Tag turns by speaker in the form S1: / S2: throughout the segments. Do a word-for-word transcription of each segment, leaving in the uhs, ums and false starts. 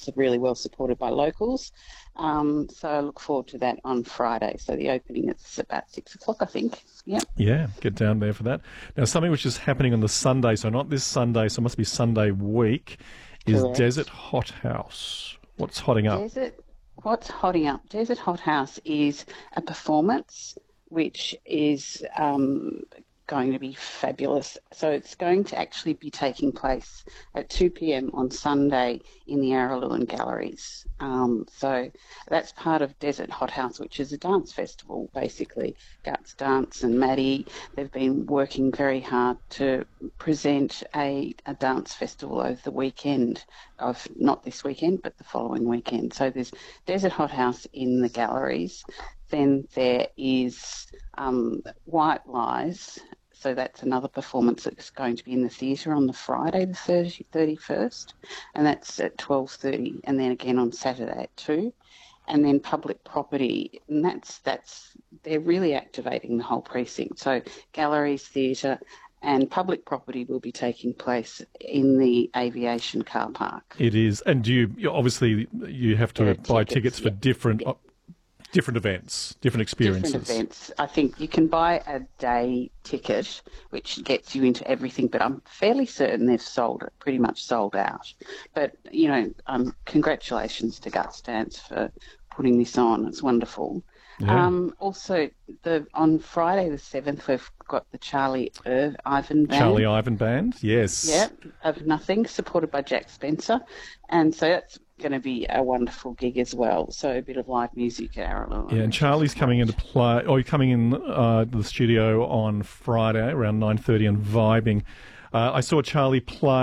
S1: it's really well supported by locals. Um, so I look forward to that on Friday. So the opening is about six o'clock, I think. Yeah.
S2: Yeah, get down there for that. Now, something which is happening on the Sunday, so not this Sunday, so it must be Sunday week, is
S1: Correct.
S2: Desert Hot House. What's hotting up?
S1: Desert, what's hotting up? Desert Hot House is a performance which is um, going to be fabulous. So it's going to actually be taking place at two p.m. on Sunday in the Araluen Galleries. Um, so that's part of Desert Hot House, which is a dance festival, basically. Guts Dance and Maddie, they've been working very hard to present a, a dance festival over the weekend, of not this weekend, but the following weekend. So there's Desert Hot House in the galleries. Then there is um, White Lies. So that's another performance that's going to be in the theatre on the Friday, the thirty-first, and that's at twelve thirty, and then again on Saturday at two. And then Public Property, and that's, that's they're really activating the whole precinct. So galleries, theatre, and Public Property will be taking place in the aviation car park.
S2: It is. And do you, you obviously, you have to
S1: Yeah,
S2: buy tickets,
S1: tickets
S2: for
S1: yeah.
S2: different
S1: Yeah.
S2: different events, different experiences.
S1: Different events. I think you can buy a day ticket, which gets you into everything, but I'm fairly certain they've sold it, pretty much sold out. But, you know, um, congratulations to Guts Dance for putting this on. It's wonderful.
S2: Yeah.
S1: Um, also, the on Friday the seventh, we've got the Charlie Ir- Ivan Band.
S2: Charlie Ivan Band, yes.
S1: Yeah, of Nothing, supported by Jack Spencer. And so that's going to be a wonderful gig as well. So a bit of live music at Araluen.
S2: Yeah, and Charlie's coming into play, or you're coming in uh, the studio on Friday around nine thirty and vibing. Uh, I saw Charlie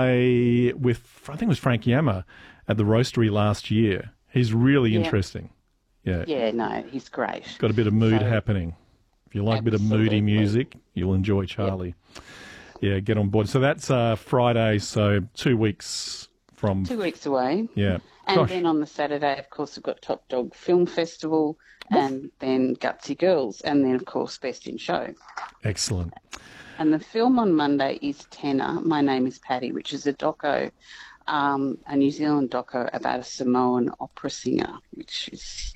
S2: play with, I think it was Frank Yammer at the Roastery last year. He's really
S1: Yeah.
S2: interesting. Yeah.
S1: Yeah, no, he's great.
S2: Got a bit of mood
S1: So-
S2: happening. If you like a bit of moody
S1: Absolutely.
S2: music, you'll enjoy Charlie. Yeah, get on board. So that's uh, Friday, so two weeks from...
S1: Two weeks away.
S2: Yeah.
S1: And
S2: Gosh.
S1: then on the Saturday, of course, we've got Top Dog Film Festival and then Gutsy Girls and then, of course, Best in Show.
S2: Excellent.
S1: And the film on Monday is Tenor, My Name is Patty, which is a doco, um, a New Zealand doco about a Samoan opera singer, which is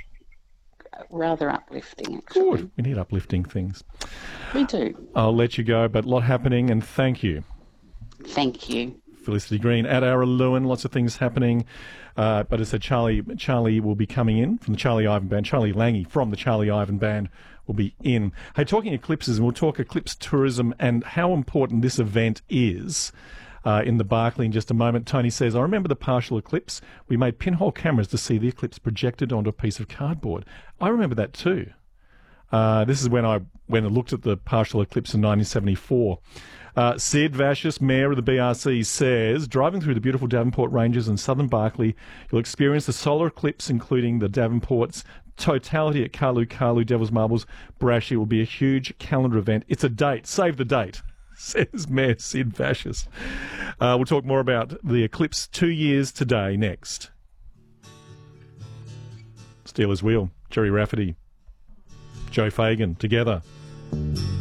S1: rather uplifting, actually.
S2: Good. We need uplifting things.
S1: We do.
S2: I'll let you go, but a lot happening, and thank you.
S1: Thank you.
S2: Felicity Green at Araluen, lots of things happening. Uh, but as I said, Charlie, Charlie will be coming in from the Charlie Ivan Band. Charlie Lange from the Charlie Ivan Band will be in. Hey, talking eclipses, and we'll talk eclipse tourism and how important this event is uh, in the Barclay in just a moment. Tony says, I remember the partial eclipse. We made pinhole cameras to see the eclipse projected onto a piece of cardboard. I remember that too. Uh, this is when I when I looked at the partial eclipse in nineteen seventy-four. Uh, Sid Vashus, Mayor of the B R C, says, driving through the beautiful Davenport Ranges in southern Barclay, you'll experience the solar eclipse, including the Davenport's totality at Kalu Kalu, Devil's Marbles, Brashi. It will be a huge calendar event. It's a date. Save the date, says Mayor Sid Vashus. Uh, we'll talk more about the eclipse two years today next. Steelers Wheel, Jerry Rafferty, Joe Fagan, together.